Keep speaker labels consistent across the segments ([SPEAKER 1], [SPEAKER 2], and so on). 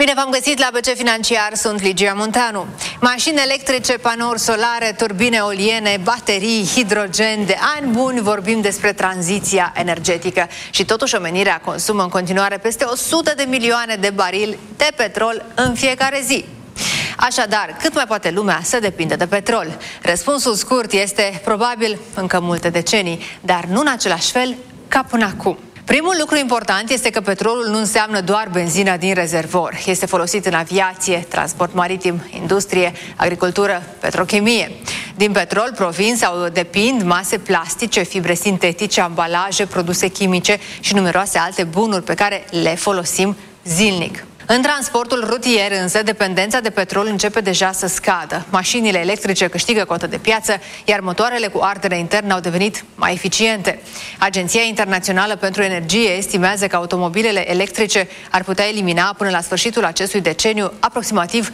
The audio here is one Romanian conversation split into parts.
[SPEAKER 1] Bine v-am găsit la BC Financiar, sunt Ligia Munteanu. Mașini electrice, panouri solare, turbine eoliene, baterii, hidrogen, de ani buni vorbim despre tranziția energetică. Și totuși omenirea consumă în continuare peste 100 de milioane de barili de petrol în fiecare zi. Așadar, cât mai poate lumea să depindă de petrol? Răspunsul scurt este probabil încă multe decenii, dar nu în același fel ca până acum. Primul lucru important este că petrolul nu înseamnă doar benzina din rezervor. Este folosit în aviație, transport maritim, industrie, agricultură, petrochimie. Din petrol provin sau depind mase plastice, fibre sintetice, ambalaje, produse chimice și numeroase alte bunuri pe care le folosim zilnic. În transportul rutier însă, dependența de petrol începe deja să scadă. Mașinile electrice câștigă cotă de piață, iar motoarele cu ardere internă au devenit mai eficiente. Agenția Internațională pentru Energie estimează că automobilele electrice ar putea elimina până la sfârșitul acestui deceniu aproximativ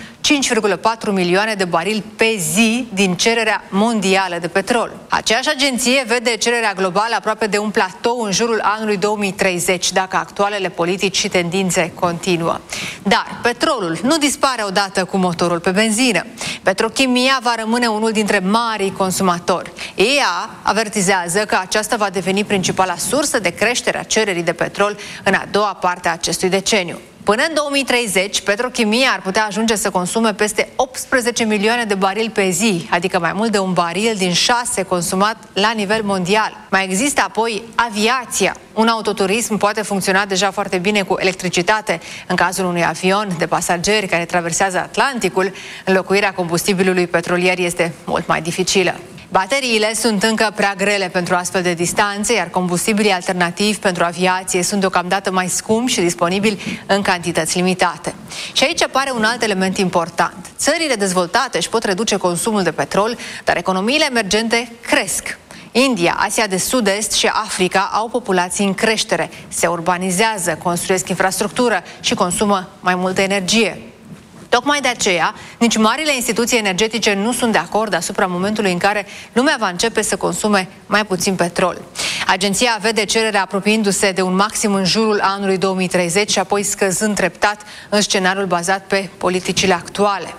[SPEAKER 1] 5,4 milioane de barili pe zi din cererea mondială de petrol. Aceeași agenție vede cererea globală aproape de un platou în jurul anului 2030, dacă actualele politici și tendințe continuă. Dar petrolul nu dispare odată cu motorul pe benzină. Petrochimia va rămâne unul dintre marii consumatori. EA avertizează că aceasta va deveni principala sursă de creștere a cererii de petrol în a doua parte a acestui deceniu. Până în 2030, petrochimia ar putea ajunge să consume peste 18 milioane de barili pe zi, adică mai mult de un baril din 6 consumat la nivel mondial. Mai există apoi aviația. Un autoturism poate funcționa deja foarte bine cu electricitate. În cazul unui avion de pasageri care traversează Atlanticul, înlocuirea combustibilului petrolier este mult mai dificilă. Bateriile sunt încă prea grele pentru astfel de distanțe, iar combustibilii alternativi pentru aviație sunt deocamdată mai scumpi și disponibili în cantități limitate. Și aici apare un alt element important. Țările dezvoltate își pot reduce consumul de petrol, dar economiile emergente cresc. India, Asia de Sud-Est și Africa au populații în creștere, se urbanizează, construiesc infrastructură și consumă mai multă energie. Tocmai de aceea, nici marile instituții energetice nu sunt de acord asupra momentului în care lumea va începe să consume mai puțin petrol. Agenția vede cererea apropiindu-se de un maxim în jurul anului 2030 și apoi scăzând treptat în scenariul bazat pe politicile actuale.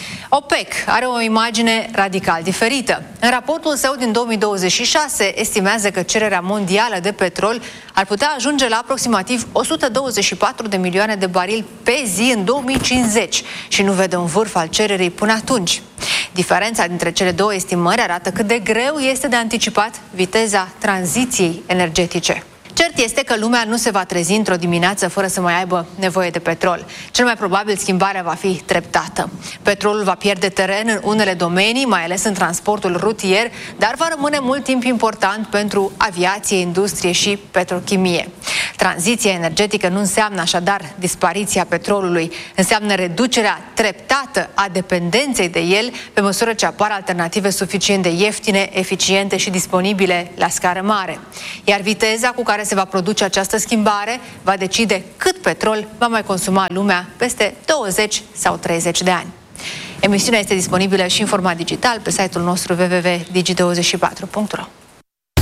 [SPEAKER 1] OPEC are o imagine radical diferită. În raportul său din 2026 estimează că cererea mondială de petrol ar putea ajunge la aproximativ 124 de milioane de barili pe zi în 2050 și nu vede un vârf al cererii până atunci. Diferența dintre cele două estimări arată cât de greu este de anticipat viteza tranziției energetice. Cert este că lumea nu se va trezi într-o dimineață fără să mai aibă nevoie de petrol. Cel mai probabil schimbarea va fi treptată. Petrolul va pierde teren în unele domenii, mai ales în transportul rutier, dar va rămâne mult timp important pentru aviație, industrie și petrochimie. Tranziția energetică nu înseamnă așadar dispariția petrolului, înseamnă reducerea treptată a dependenței de el pe măsură ce apar alternative suficient de ieftine, eficiente și disponibile la scară mare. Iar viteza cu care se va produce această schimbare va decide cât petrol va mai consuma lumea peste 20 sau 30 de ani. Emisiunea este disponibilă și în format digital pe site-ul nostru www.digi24.ro.